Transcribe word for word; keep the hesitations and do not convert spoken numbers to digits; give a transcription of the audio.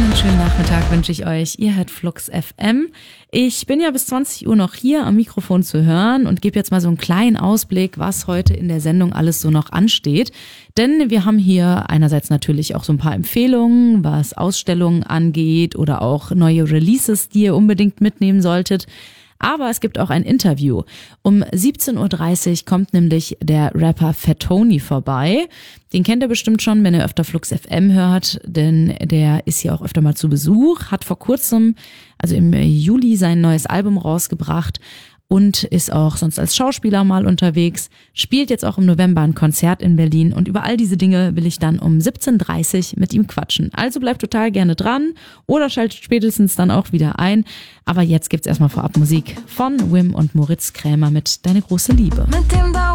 Einen schönen Nachmittag wünsche ich euch. Ihr hört Flux F M. Ich bin ja bis zwanzig Uhr noch hier am Mikrofon zu hören und gebe jetzt mal so einen kleinen Ausblick, was heute in der Sendung alles so noch ansteht. Denn wir haben hier einerseits natürlich auch so ein paar Empfehlungen, was Ausstellungen angeht oder auch neue Releases, die ihr unbedingt mitnehmen solltet. Aber es gibt auch ein Interview. Um siebzehn Uhr dreißig kommt nämlich der Rapper Fat Tony vorbei. Den kennt ihr bestimmt schon, wenn ihr öfter Flux F M hört, denn der ist hier auch öfter mal zu Besuch, hat vor kurzem, also im Juli, sein neues Album rausgebracht und ist auch sonst als Schauspieler mal unterwegs, spielt jetzt auch im November ein Konzert in Berlin und über all diese Dinge will ich dann um siebzehn Uhr dreißig mit ihm quatschen. Also bleibt total gerne dran oder schaltet spätestens dann auch wieder ein. Aber jetzt gibt's erstmal vorab Musik von Wim und Moritz Krämer mit Deine große Liebe. Mit dem